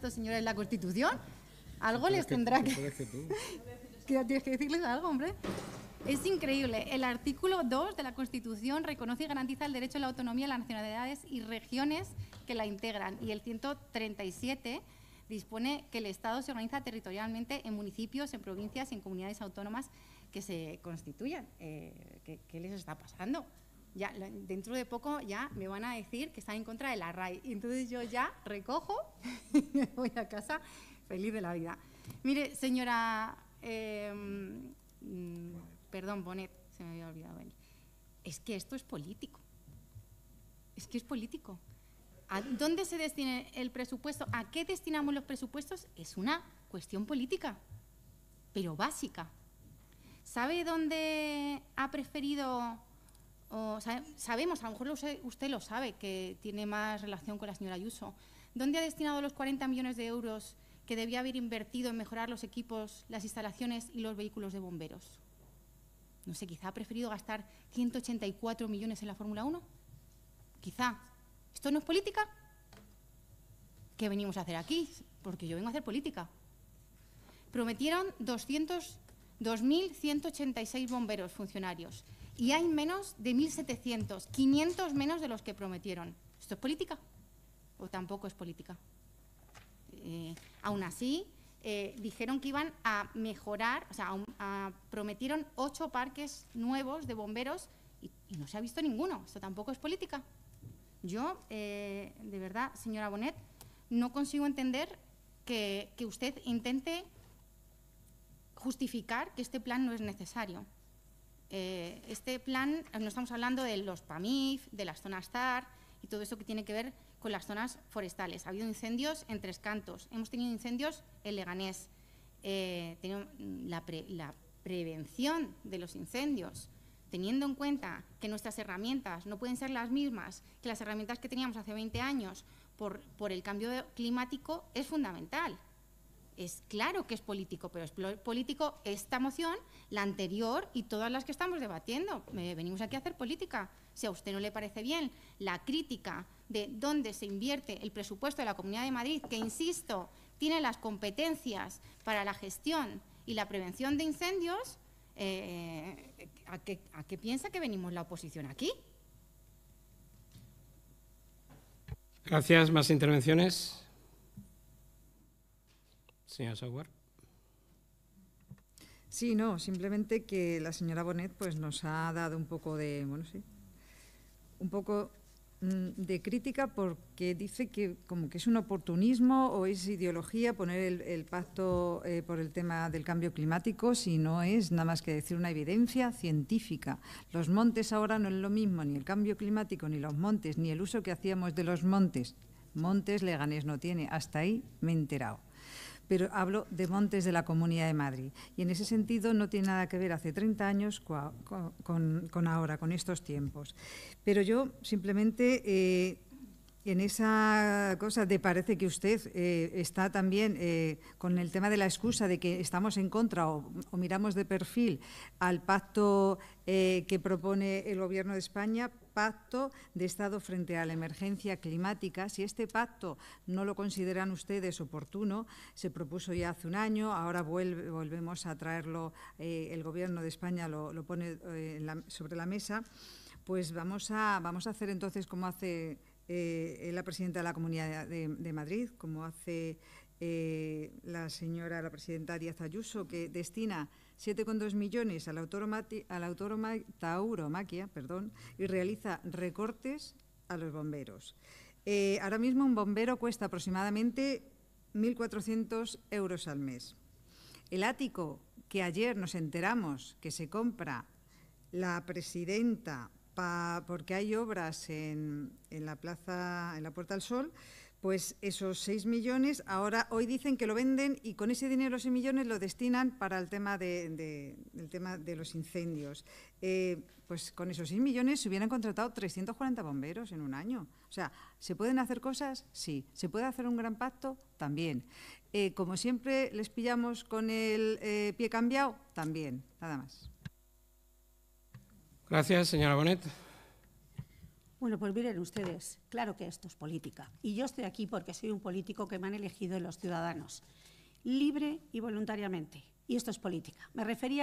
estos señores la Constitución? Algo les tendrá que... Tienes que decirles algo, hombre. Es increíble. El artículo 2 de la Constitución reconoce y garantiza el derecho a la autonomía de las nacionalidades y regiones que la integran. Y el 137 dispone que el Estado se organiza territorialmente en municipios, en provincias y en comunidades autónomas que se constituyan. ¿Qué les está pasando? Ya, dentro de poco ya me van a decir que están en contra de la RAI. Y entonces yo ya recojo y me voy a casa feliz de la vida. Mire, señora... perdón, Bonet, se me había olvidado él. Es que esto es político. Es que es político. ¿A dónde se destina el presupuesto? ¿A qué destinamos los presupuestos? Es una cuestión política, pero básica. ¿Sabe dónde ha preferido, sabemos, a lo mejor usted lo sabe, que tiene más relación con la señora Ayuso, dónde ha destinado los 40 millones de euros que debía haber invertido en mejorar los equipos, las instalaciones y los vehículos de bomberos? No sé, quizá ha preferido gastar 184 millones en la Fórmula 1. Quizá. ¿Esto no es política? ¿Qué venimos a hacer aquí? Porque yo vengo a hacer política. Prometieron 2.186 bomberos funcionarios y hay menos de 1.700, 500 menos de los que prometieron. ¿Esto es política? ¿O tampoco es política? Aún así, dijeron que iban a mejorar, o sea, prometieron 8 parques nuevos de bomberos y no se ha visto ninguno. ¿Esto tampoco es política? Yo, de verdad, señora Bonet, no consigo entender que usted intente justificar que este plan no es necesario. Este plan, no estamos hablando de los PAMIF, de las zonas ZAR y todo eso que tiene que ver con las zonas forestales. Ha habido incendios en Tres Cantos, hemos tenido incendios en Leganés, tenemos la prevención de los incendios, teniendo en cuenta que nuestras herramientas no pueden ser las mismas que las herramientas que teníamos hace 20 años por el cambio climático, es fundamental. Es claro que es político, pero es político esta moción, la anterior y todas las que estamos debatiendo. Venimos aquí a hacer política. Si a usted no le parece bien la crítica de dónde se invierte el presupuesto de la Comunidad de Madrid, que, insisto, tiene las competencias para la gestión y la prevención de incendios, ¿a qué piensa que venimos la oposición aquí? Gracias. ¿Más intervenciones? Señora Sauer. Sí, no, simplemente que la señora Bonet pues nos ha dado un poco de, un poco de crítica porque dice que como que es un oportunismo o es ideología poner el pacto por el tema del cambio climático, si no es nada más que decir una evidencia científica. Los montes ahora no es lo mismo, ni el cambio climático, ni los montes, ni el uso que hacíamos de los montes. Montes Leganés no tiene, hasta ahí me he enterado. Pero hablo de montes de la Comunidad de Madrid. Y en ese sentido no tiene nada que ver hace 30 años con ahora, con estos tiempos. Pero yo simplemente en esa cosa de parece que usted está también con el tema de la excusa de que estamos en contra o miramos de perfil al pacto que propone el Gobierno de España, pacto de Estado frente a la emergencia climática. Si este pacto no lo consideran ustedes oportuno, se propuso ya hace un año, ahora volvemos a traerlo, el Gobierno de España lo pone sobre la mesa, pues vamos a hacer entonces como hace la presidenta de la Comunidad de Madrid, como hace la presidenta Díaz Ayuso, que destina 7,2 millones a la tauromaquia, y realiza recortes a los bomberos. Ahora mismo un bombero cuesta aproximadamente 1.400 euros al mes. El ático que ayer nos enteramos que se compra la presidenta porque hay obras en la Puerta del Sol, pues esos 6 millones, hoy dicen que lo venden y con ese dinero, 6 millones, lo destinan para el tema de los incendios. Pues con esos 6 millones se hubieran contratado 340 bomberos en un año. O sea, ¿se pueden hacer cosas? Sí. ¿Se puede hacer un gran pacto? También. Como siempre les pillamos con el pie cambiado, también. Nada más. Gracias, señora Bonet. Bueno, pues miren ustedes, claro que esto es política. Y yo estoy aquí porque soy un político que me han elegido los ciudadanos, libre y voluntariamente. Y esto es política. Me refería